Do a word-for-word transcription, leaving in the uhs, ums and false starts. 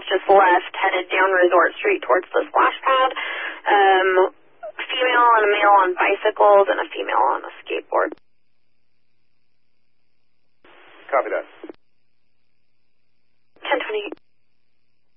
just left, headed down Resort Street towards the splash pad. Um, a female and a male on bicycles and a female on a skateboard. Copy that. ten twenty-eight.